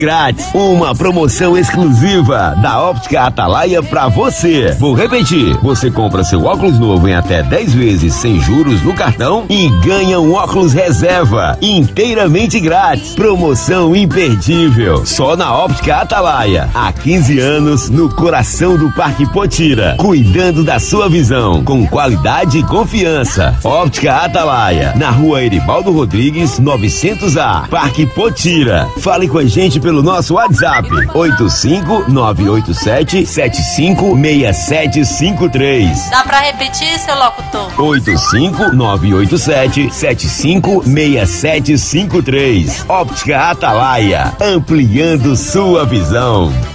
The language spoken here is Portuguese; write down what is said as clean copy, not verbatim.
Grátis, uma promoção exclusiva da Óptica Atalaia pra você. Vou repetir, você compra seu óculos novo em até 10 vezes sem juros no cartão e ganha um óculos reserva inteiramente grátis. Promoção imperdível, só na Óptica Atalaia. Há 15 anos no coração do Parque Potira, cuidando da sua visão com qualidade e confiança. Óptica Atalaia, na Rua Eribaldo Rodrigues, 900A, Parque Potira. Fale com a gente pelo nosso WhatsApp, 85987756753. Dá pra repetir, seu locutor? 85987756753. Óptica Atalaia, ampliando sua visão.